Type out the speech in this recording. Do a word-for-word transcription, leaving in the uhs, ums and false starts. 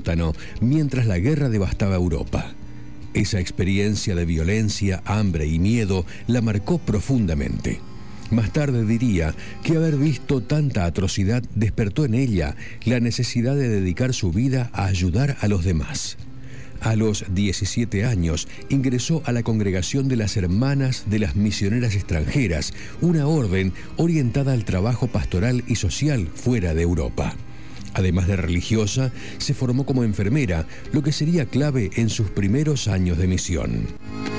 sótano mientras la guerra devastaba Europa. Esa experiencia de violencia, hambre y miedo la marcó profundamente. Más tarde diría que haber visto tanta atrocidad despertó en ella la necesidad de dedicar su vida a ayudar a los demás. A los diecisiete años ingresó a la Congregación de las Hermanas de las Misioneras Extranjeras, una orden orientada al trabajo pastoral y social fuera de Europa. Además de religiosa, se formó como enfermera, lo que sería clave en sus primeros años de misión.